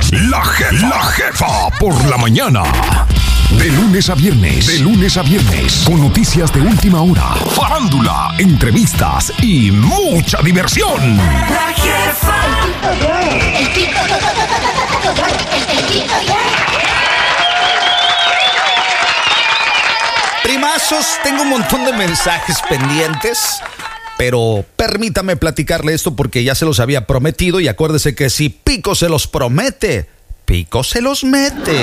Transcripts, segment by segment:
La Jefa por la mañana. De lunes a viernes. Con noticias de última hora, farándula, entrevistas y mucha diversión. La Jefa. El pico, Primazos, tengo un montón de mensajes pendientes, pero permítame platicarle esto porque ya se los había prometido y acuérdese que si Pico se los promete, Pico se los mete.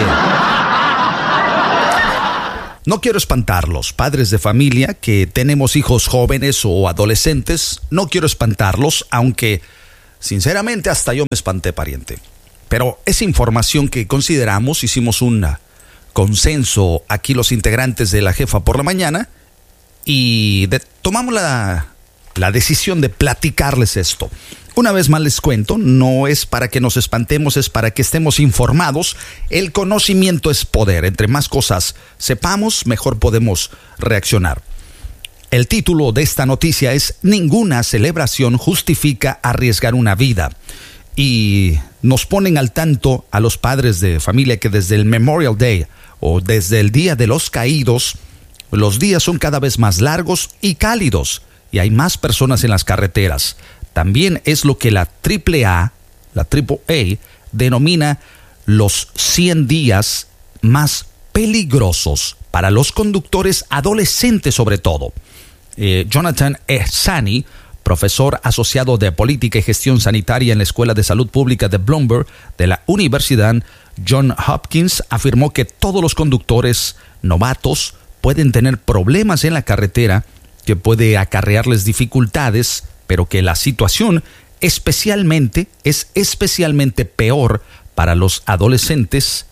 No quiero espantarlos, padres de familia que tenemos hijos jóvenes o adolescentes, no quiero espantarlos, aunque sinceramente hasta yo me espanté, pariente. Pero es información que consideramos, hicimos un consenso aquí los integrantes de La Jefa por la mañana y tomamos la decisión de platicarles esto. Una vez más les cuento, no es para que nos espantemos, es para que estemos informados. El conocimiento es poder. Entre más cosas sepamos, mejor podemos reaccionar. El título de esta noticia es: ninguna celebración justifica arriesgar una vida. Y nos ponen al tanto a los padres de familia que desde el Memorial Day o desde el Día de los Caídos, los días son cada vez más largos y cálidos y hay más personas en las carreteras. También es lo que la AAA denomina los 100 días más peligrosos para los conductores adolescentes sobre todo. Jonathan Ehsani, profesor asociado de Política y Gestión Sanitaria en la Escuela de Salud Pública de Bloomberg de la Universidad Johns Hopkins, afirmó que todos los conductores novatos pueden tener problemas en la carretera que puede acarrearles dificultades, pero que la situación es especialmente peor para los adolescentes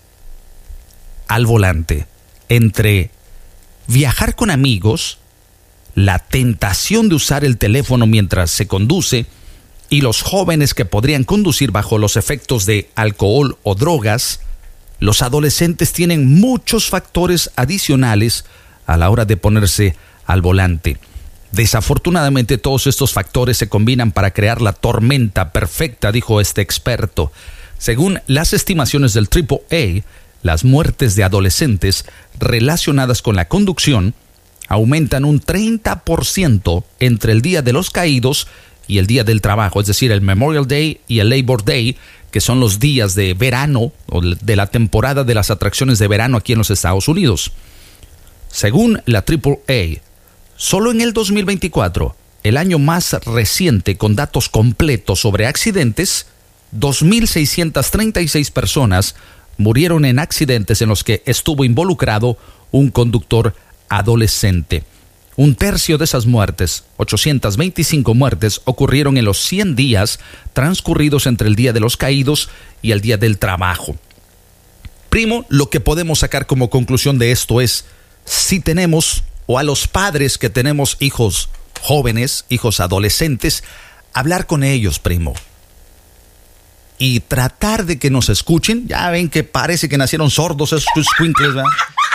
al volante. Entre viajar con amigos, la tentación de usar el teléfono mientras se conduce y los jóvenes que podrían conducir bajo los efectos de alcohol o drogas, los adolescentes tienen muchos factores adicionales a la hora de ponerse al volante. Desafortunadamente todos estos factores se combinan para crear la tormenta perfecta, dijo este experto. Según las estimaciones del AAA, las muertes de adolescentes relacionadas con la conducción aumentan un 30% entre el Día de los Caídos y el Día del Trabajo, es decir, el Memorial Day y el Labor Day, que son los días de verano o de la temporada de las atracciones de verano aquí en los Estados Unidos. Según la AAA, solo en el 2024, el año más reciente con datos completos sobre accidentes, 2.636 personas murieron en accidentes en los que estuvo involucrado un conductor adolescente. Un tercio de esas muertes, 825 muertes, ocurrieron en los 100 días transcurridos entre el Día de los Caídos y el Día del Trabajo. Primo, lo que podemos sacar como conclusión de esto es, si tenemos, o a los padres que tenemos hijos jóvenes, hijos adolescentes, hablar con ellos, primo. Y tratar de que nos escuchen. Ya ven que parece que nacieron sordos esos escuincles, ¿verdad?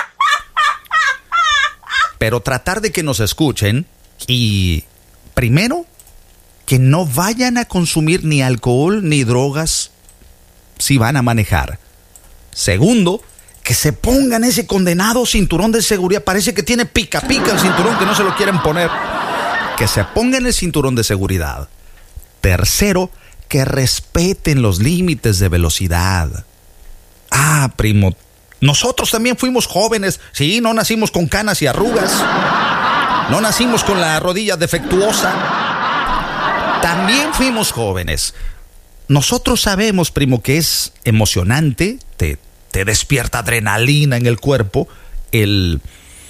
Pero tratar de que nos escuchen y, primero, que no vayan a consumir ni alcohol ni drogas si van a manejar. Segundo, que se pongan ese condenado cinturón de seguridad. Parece que tiene pica el cinturón, que no se lo quieren poner. Que se pongan el cinturón de seguridad. Tercero, que respeten los límites de velocidad. Primo, nosotros también fuimos jóvenes. Sí, no nacimos con canas y arrugas. No nacimos con la rodilla defectuosa. También fuimos jóvenes. Nosotros sabemos, primo, que es emocionante, te despierta adrenalina en el cuerpo, el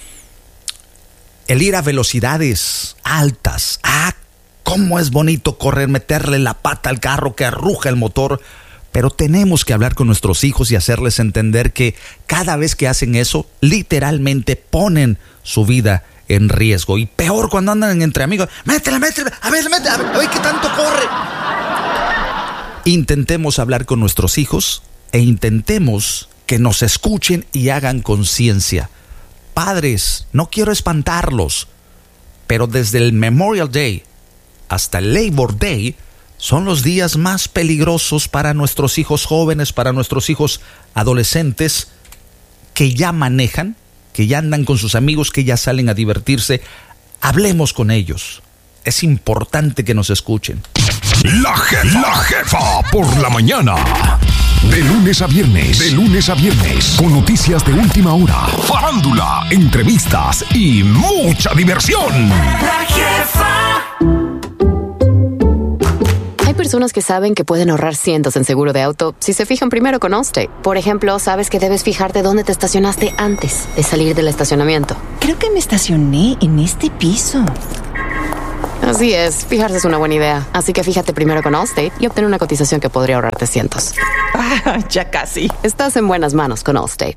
ir a velocidades altas. Cómo es bonito correr, meterle la pata al carro, que ruja el motor. Pero tenemos que hablar con nuestros hijos y hacerles entender que cada vez que hacen eso, literalmente ponen su vida en riesgo. Y peor cuando andan entre amigos. Métela, a ver qué tanto corre. Intentemos hablar con nuestros hijos e intentemos que nos escuchen y hagan conciencia. Padres, no quiero espantarlos, pero desde el Memorial Day hasta el Labor Day, son los días más peligrosos para nuestros hijos jóvenes, para nuestros hijos adolescentes que ya manejan, que ya andan con sus amigos, que ya salen a divertirse. Hablemos con ellos. Es importante que nos escuchen. La jefa por la mañana. De lunes a viernes, con noticias de última hora, farándula, entrevistas y mucha diversión. La Jefa. Hay personas que saben que pueden ahorrar cientos en seguro de auto si se fijan primero con Allstate. Por ejemplo, sabes que debes fijarte dónde te estacionaste antes de salir del estacionamiento. Creo que me estacioné en este piso. Así es, fijarse es una buena idea. Así que fíjate primero con Allstate y obtén una cotización que podría ahorrarte cientos. Ya casi. Estás en buenas manos con Allstate.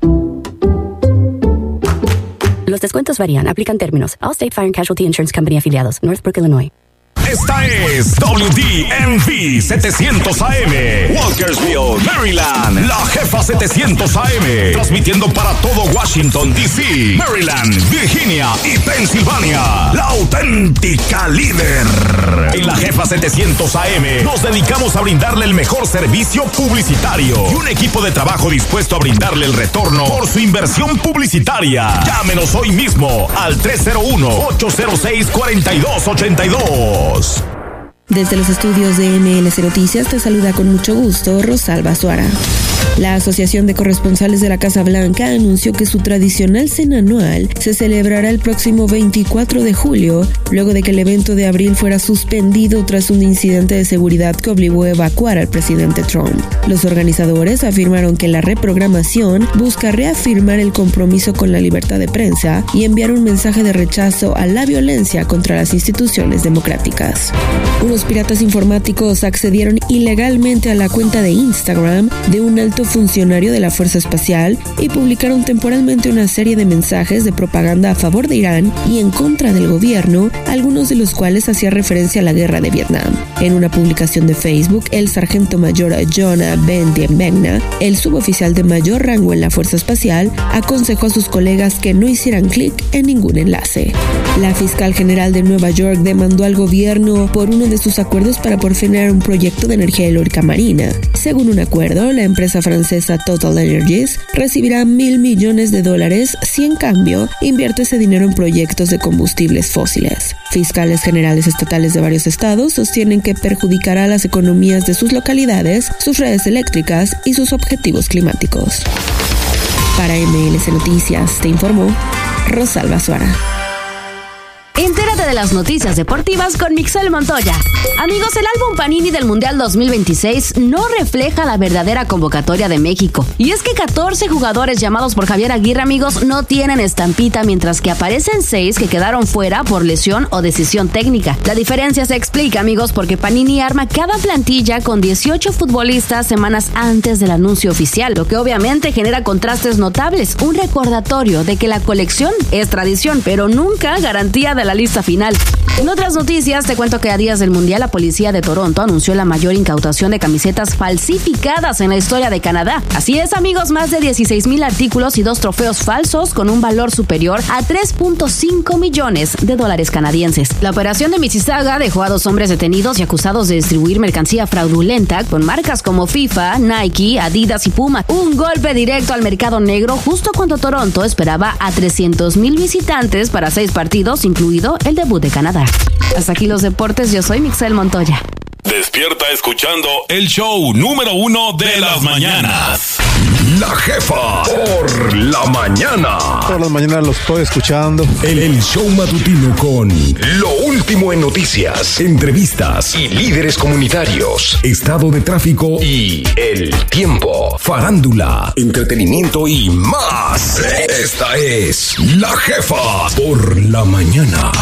Los descuentos varían. Aplican términos. Allstate Fire and Casualty Insurance Company afiliados. Northbrook, Illinois. Esta es WDMV 700 AM, Walkersville, Maryland. La Jefa 700 AM, transmitiendo para todo Washington, D.C., Maryland, Virginia y Pensilvania. La auténtica líder. En La Jefa 700 AM nos dedicamos a brindarle el mejor servicio publicitario y un equipo de trabajo dispuesto a brindarle el retorno por su inversión publicitaria. Llámenos hoy mismo al 301-806-4282. Desde los estudios de MLC Noticias te saluda con mucho gusto Rosalba Suara. La Asociación de Corresponsales de la Casa Blanca anunció que su tradicional cena anual se celebrará el próximo 24 de julio, luego de que el evento de abril fuera suspendido tras un incidente de seguridad que obligó a evacuar al presidente Trump. Los organizadores afirmaron que la reprogramación busca reafirmar el compromiso con la libertad de prensa y enviar un mensaje de rechazo a la violencia contra las instituciones democráticas. Unos piratas informáticos accedieron ilegalmente a la cuenta de Instagram de un alto funcionario de la Fuerza Espacial y publicaron temporalmente una serie de mensajes de propaganda a favor de Irán y en contra del gobierno, algunos de los cuales hacían referencia a la guerra de Vietnam. En una publicación de Facebook, el sargento mayor John Bendienbegna, el suboficial de mayor rango en la Fuerza Espacial, aconsejó a sus colegas que no hicieran clic en ningún enlace. La fiscal general de Nueva York demandó al gobierno por uno de sus acuerdos para frenar un proyecto de energía eólica marina. Según un acuerdo, la empresa francesa Total Energies recibirá $1,000 millones si en cambio invierte ese dinero en proyectos de combustibles fósiles. Fiscales generales estatales de varios estados sostienen que perjudicará las economías de sus localidades, sus redes eléctricas y sus objetivos climáticos. Para MLC Noticias, te informó Rosalba Suara. Entérate de las noticias deportivas con Mixel Montoya. Amigos, el álbum Panini del Mundial 2026 no refleja la verdadera convocatoria de México. Y es que 14 jugadores llamados por Javier Aguirre, amigos, no tienen estampita, mientras que aparecen 6 que quedaron fuera por lesión o decisión técnica. La diferencia se explica, amigos, porque Panini arma cada plantilla con 18 futbolistas semanas antes del anuncio oficial, lo que obviamente genera contrastes notables. Un recordatorio de que la colección es tradición, pero nunca garantía de la lista final. En otras noticias, te cuento que a días del Mundial, la policía de Toronto anunció la mayor incautación de camisetas falsificadas en la historia de Canadá. Así es, amigos, más de 16,000 artículos y 2 trofeos falsos con un valor superior a $3.5 millones canadienses. La operación de Mississauga dejó a 2 hombres detenidos y acusados de distribuir mercancía fraudulenta con marcas como FIFA, Nike, Adidas y Puma. Un golpe directo al mercado negro justo cuando Toronto esperaba a 300,000 visitantes para 6 partidos, incluido el debut de Canadá. Hasta aquí los deportes, yo soy Mixel Montoya. Despierta escuchando el show número 1 de las mañanas. La Jefa por la mañana. Todas las mañanas los estoy escuchando. El show matutino con lo último en noticias, entrevistas y líderes comunitarios, estado de tráfico y el tiempo, farándula, entretenimiento y más. Esta es La Jefa por la mañana.